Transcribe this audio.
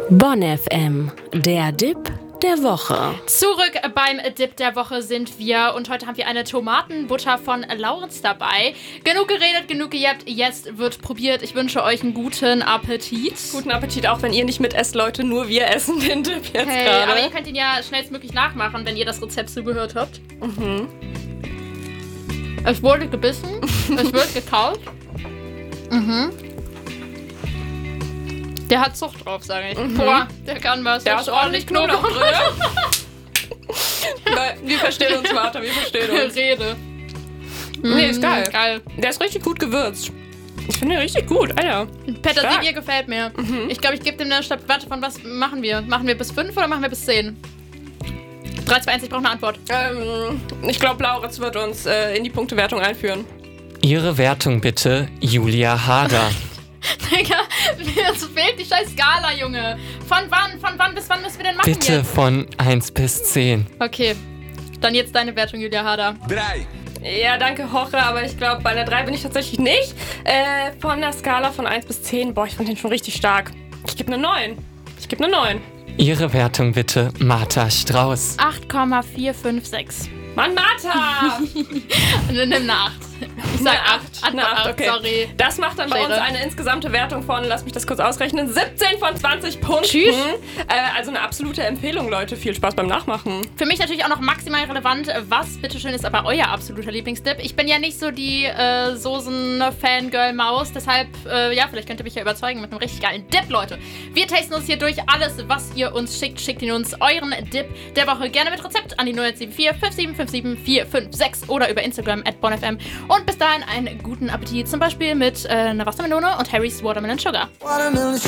Bonn FM, der Dip der Woche. Zurück beim Dip der Woche sind wir und heute haben wir eine Tomatenbutter von Laurenz dabei. Genug geredet, genug gejappt, jetzt wird probiert. Ich wünsche euch einen guten Appetit. Guten Appetit, auch wenn ihr nicht mitesst, Leute, nur wir essen den Dip jetzt gerade. Aber ihr könnt ihn ja schnellstmöglich nachmachen, wenn ihr das Rezept zugehört habt. Es wurde gebissen, es wird gekaut. Der hat Zucht drauf, sage ich. Boah, der kann was. Der ist ordentlich Knoblauch drin. Wir verstehen uns, Martha, wir verstehen uns. Rede. Nee, ist geil. Geil. Der ist richtig gut gewürzt. Ich finde den richtig gut, Alter. Petersilie gefällt mir. Ich glaube, ich gebe dem eine Stab. Warte, von was machen wir? Machen wir bis 5 oder machen wir bis 10? 3, 2, 1, ich brauche eine Antwort. Ich glaube, Laurenz wird uns in die Punktewertung einführen. Ihre Wertung bitte, Julia Hader. Digga, mir fehlt die scheiß Skala, Junge. Von wann bis wann müssen wir denn machen Bitte jetzt? von 1 bis 10. Okay, dann jetzt deine Wertung, Julia Hader. 3. Ja, danke, Jorge, aber ich glaube, bei einer 3 bin ich tatsächlich nicht. Von der Skala von 1 bis 10, boah, ich fand den schon richtig stark. Ich gebe eine 9. Ihre Wertung bitte, Martha Strauß. 8,456. Mann, Martha! Nimm eine 8. Ich sag 8. Eine 8, okay. Sorry. Das macht dann bei uns Schere. eine insgesamte Wertung von, lass mich das kurz ausrechnen, 17 von 20 Punkten. Tschüss. Also eine absolute Empfehlung, Leute. Viel Spaß beim Nachmachen. Für mich natürlich auch noch maximal relevant, was bitteschön ist aber euer absoluter Lieblingsdip. Ich bin ja nicht so die Soßen-Fangirl-Maus, deshalb, vielleicht könnt ihr mich ja überzeugen mit einem richtig geilen Dip, Leute. Wir tasten uns hier durch alles, was ihr uns schickt. Schickt ihn uns euren Dip der Woche gerne mit Rezept an die 0174 5757 456 oder über Instagram @bonnfm. Und bis dahin einen guten Appetit, zum Beispiel mit einer Wassermelone und Harry's Watermelon Sugar. Watermelon